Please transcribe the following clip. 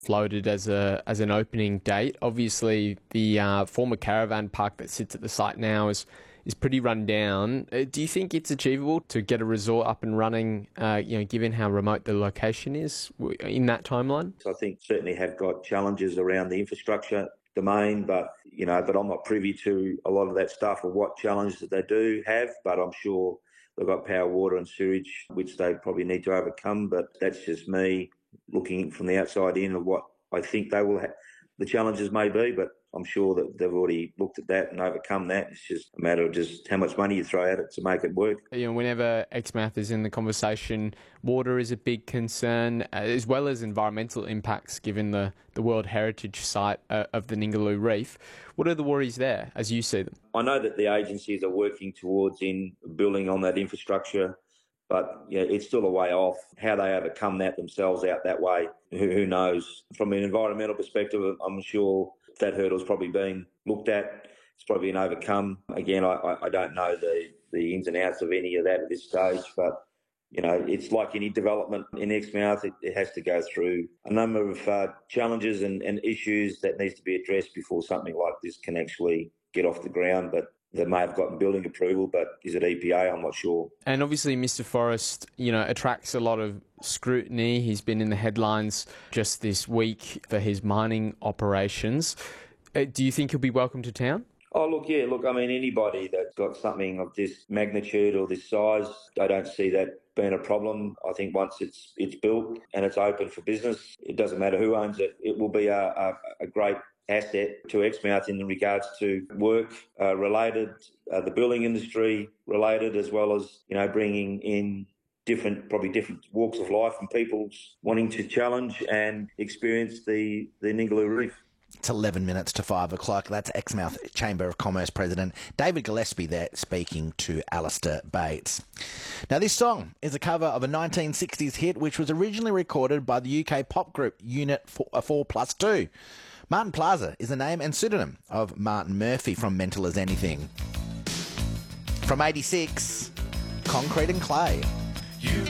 floated as an opening date. Obviously, the former caravan park that sits at the site now is pretty run down. Do you think it's achievable to get a resort up and running, given how remote the location is in that timeline? I think certainly have got challenges around the infrastructure domain, but I'm not privy to a lot of that stuff or what challenges that they do have, but I'm sure they've got power, water and sewage, which they probably need to overcome, but that's just me looking from the outside in of what I think they will have. The challenges may be, but I'm sure that they've already looked at that and overcome that. It's just a matter of just how much money you throw at it to make it work. Whenever Exmouth is in the conversation, water is a big concern, as well as environmental impacts given the World Heritage Site of the Ningaloo Reef. What are the worries there, as you see them? I know that the agencies are working towards building on that infrastructure, but it's still a way off. How they overcome that themselves out that way, who knows? From an environmental perspective, I'm sure that hurdle's probably been looked at. It's probably been overcome. Again, I don't know the ins and outs of any of that at this stage, but it's like any development in Exmouth. It has to go through a number of challenges and issues that needs to be addressed before something like this can actually get off the ground. But they may have gotten building approval, but is it EPA? I'm not sure. And obviously Mr Forrest, attracts a lot of scrutiny. He's been in the headlines just this week for his mining operations. Do you think he'll be welcome to town? Oh, look, yeah. Look, I mean, anybody that's got something of this magnitude or this size, I don't see that being a problem. I think once it's built and it's open for business, it doesn't matter who owns it. It will be a great asset to Exmouth in regards to work related, the building industry related, as well as bringing in different walks of life and people wanting to challenge and experience the Ningaloo Reef. It's 11 minutes to 5 o'clock. That's Exmouth Chamber of Commerce President David Gillespie there speaking to Alistair Bates. Now, this song is a cover of a 1960s hit which was originally recorded by the UK pop group Unit 4+2. Martin Plaza is the name and pseudonym of Martin Murphy from Mental as Anything. From 86, Concrete and Clay. You